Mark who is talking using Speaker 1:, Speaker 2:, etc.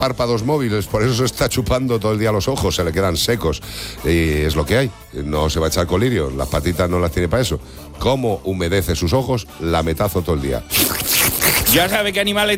Speaker 1: párpados móviles, por eso se está chupando todo el día los ojos, se le quedan secos. Y es lo que hay. No se va a echar colirio, las patitas no las tiene para eso. ¿Cómo humedece sus ojos? Lametazo todo el día.
Speaker 2: Ya sabe qué animales